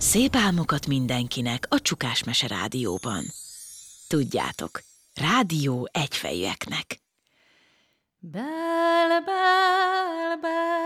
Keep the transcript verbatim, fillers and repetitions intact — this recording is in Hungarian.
Szép álmokat mindenkinek a Csukás Mese Rádióban. Tudjátok, rádió egyfejűeknek. Bell, bell, bell.